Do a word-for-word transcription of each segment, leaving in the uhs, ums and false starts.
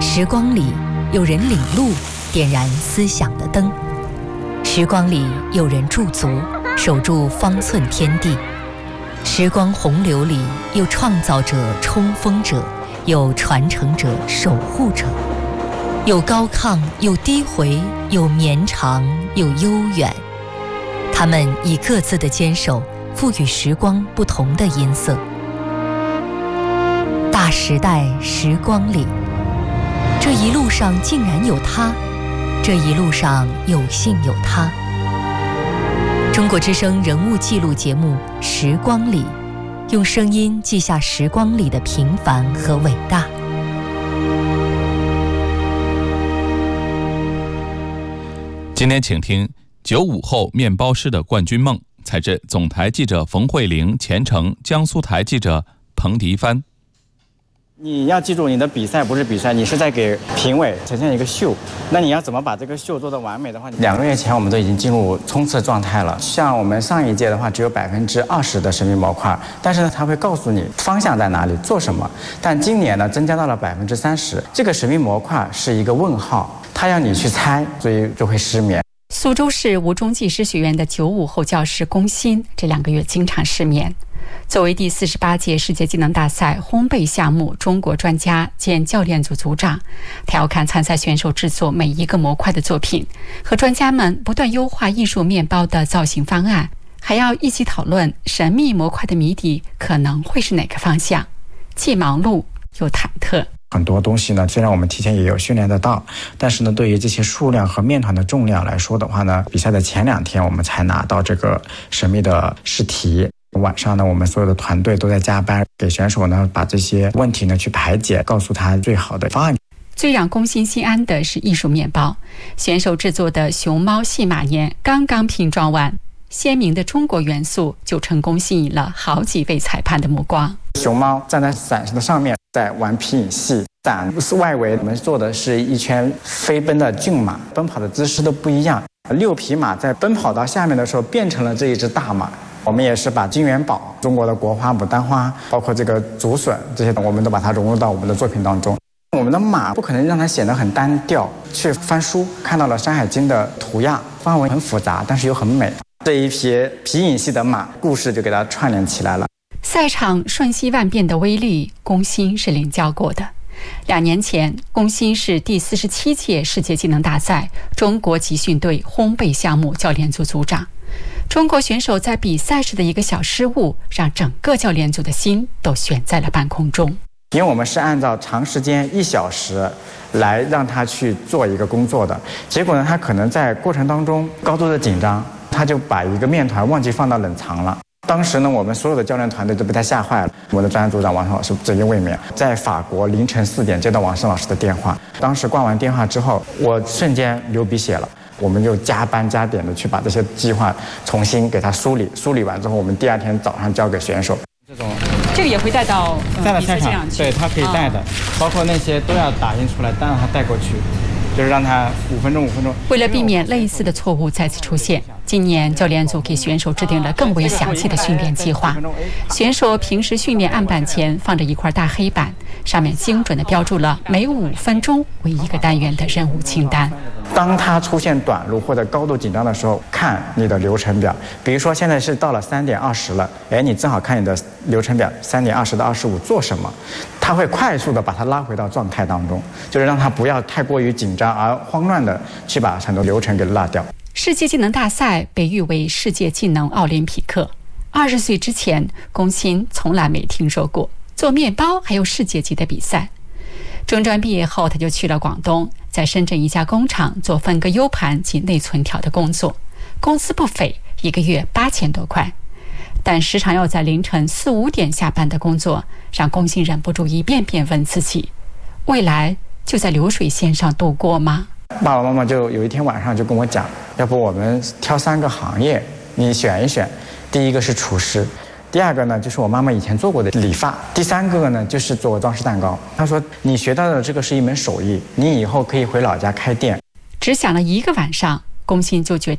时光里有人领路，点燃思想的灯；时光里有人驻足，守住方寸天地；时光洪流里有创造者、冲锋者，有传承者、守护者，有高亢，有低回，有绵长，有悠远。他们以各自的坚守，赋予时光不同的音色。大时代时光里，这一路上竟然有他，这一路上有幸有他。中国之声人物记录节目《时光里》，用声音记下时光里的平凡和伟大。 今天请听九五后面包师的冠军梦，采自总台记者冯慧玲、前程江苏台记者彭迪帆。 你要记住，你的比赛不是比赛，你是在给评委呈现一个秀。那你要怎么把这个秀做得完美的话，两个月前我们都已经进入冲刺状态了。像我们上一届的话，只有百分之二十的神秘模块，但是呢，它会告诉你方向在哪里，做什么。但今年呢，增加到了百分之三十，这个神秘模块是一个问号，它要你去猜，所以就会失眠。 苏州市吴中技师学院的九五后教师龚鑫这两个月经常失眠。作为第四十八届世界技能大赛烘焙项目中国专家兼教练组组长，他要看参赛选手制作每一个模块的作品，和专家们不断优化艺术面包的造型方案，还要一起讨论神秘模块的谜底可能会是哪个方向，既忙碌又忐忑。 很多东西呢，虽然我们提前也有训练得到，但是呢，对于这些数量和面团的重量来说的话呢，比赛的前两天我们才拿到这个神秘的试题。晚上呢，我们所有的团队都在加班，给选手呢把这些问题呢去排解，告诉他最好的方案。 最让龚鑫心安的是艺术面包，选手制作的熊猫戏马年刚刚拼装完，鲜明的中国元素就成功吸引了好几位裁判的目光。 熊猫站在伞的上面，在玩皮影戏，伞外围我们做的是一圈飞奔的骏马，奔跑的姿势都不一样。六匹马在奔跑到下面的时候，变成了这一只大马。我们也是把金元宝、中国的国花牡丹花，包括这个竹笋这些，我们都把它融入到我们的作品当中。我们的马不可能让它显得很单调，去翻书看到了《山海经》的图样，发文很复杂，但是又很美。这一匹皮影戏的马，故事就给它串联起来了。 赛场瞬息万变的威力，龚鑫是领教过的。两年前，龚鑫是第四十七届世界技能大赛中国集训队烘焙项目教练组组长。中国选手在比赛时的一个小失误，让整个教练组的心都悬在了半空中。 因为我们是按照长时间一小时来让他去做一个工作的，结果呢，他可能在过程当中高度的紧张，他就把一个面团忘记放到冷藏了。当时呢，我们所有的教练团队都被他吓坏了。我们的专业组长王胜老师直接卫冕，在法国凌晨四点接到王胜老师的电话，当时挂完电话之后，我瞬间流鼻血了。我们就加班加点的去把这些计划重新给它梳理，梳理完之后，我们第二天早上交给选手。这种这个也会带到带到赛场，对，它可以带的，包括那些都要打印出来，但让它带过去，就是让它五分钟五分钟。 为了避免类似的错误再次出现，今年教练组给选手制定了更为详细的训练计划。选手平时训练案板前放着一块大黑板，上面精准地标注了每五分钟为一个单元的任务清单。 当它出现短路或者高度紧张的时候，看你的流程表。比如说现在是到了三点二十了，哎，你正好看你的流程表，三点二十到二十五做什么，它会快速的把它拉回到状态当中，就是让它不要太过于紧张而慌乱的去把很多流程给落掉。 世界技能大赛被誉为世界技能奥林匹克。二十岁之前，龚鑫从来没听说过做面包还有世界级的比赛。中专毕业后，他就去了广东，在深圳一家工厂做分割 U 盘及内存条的工作，工资不菲，一个月八千多块。但时常要在凌晨四五点下班的工作，让龚鑫忍不住一遍遍问自己：未来就在流水线上度过吗？ 爸爸妈妈就有一天晚上就跟我讲，要不我们挑三个行业，你选一选。第一个是厨师，第二个呢就是我妈妈以前做过的理发，第三个呢就是做装饰蛋糕。她说你学到的这个是一门手艺，你以后可以回老家开店。 只想了一个晚上，龚鑫就决定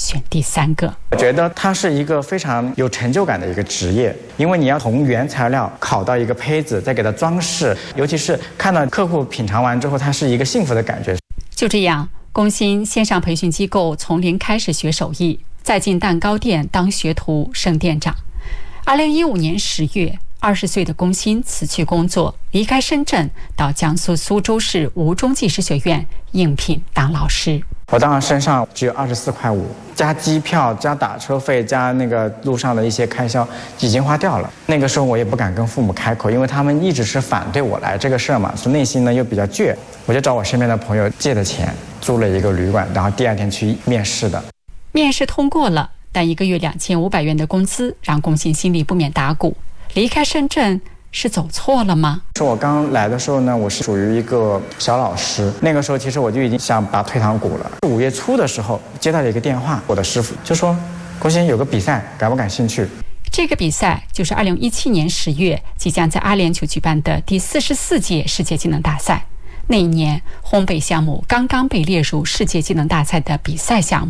选第三个。 我觉得它是一个非常有成就感的一个职业，因为你要从原材料烤到一个胚子，再给它装饰，尤其是看到客户品尝完之后，它是一个幸福的感觉。 就这样，龚鑫先上培训机构从零开始学手艺，再进蛋糕店当学徒升店长。二零一五年十月，二十岁的龚鑫辞去工作，离开深圳，到江苏苏州市吴中技师学院应聘当老师。 我当时身上只有二十四块五，加机票、加打车费、加那个路上的一些开销，已经花掉了。那个时候我也不敢跟父母开口，因为他们一直是反对我来这个事儿嘛，所以内心呢又比较倔。我就找我身边的朋友借的钱，租了一个旅馆，然后第二天去面试的。 面试通过了，但一个月两千五百元的工资让龚鑫心里不免打鼓。离开深圳是走错了吗？ 说我刚来的时候呢，我是属于一个小老师，那个时候其实我就已经想打退堂鼓了。五月初的时候接到了一个电话，我的师傅就说：“龚鑫有个比赛，感不感兴趣？” 这个比赛就是二零一七年十月即将在阿联酋举办的第四十四届世界技能大赛。那一年，烘焙项目刚刚被列入世界技能大赛的比赛项目。